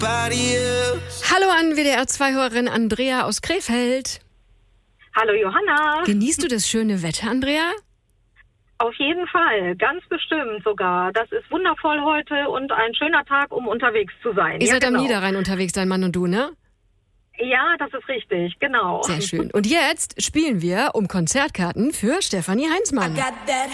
Hallo an WDR2-Hörerin Andrea aus Krefeld. Hallo Johanna. Genießt du das schöne Wetter, Andrea? Auf jeden Fall, ganz bestimmt sogar. Das ist wundervoll heute und ein schöner Tag, um unterwegs zu sein. Ihr seid am Niederrhein unterwegs, dein Mann und du, ne? Ja, das ist richtig, genau. Sehr schön. Und jetzt spielen wir um Konzertkarten für Stefanie Heinzmann.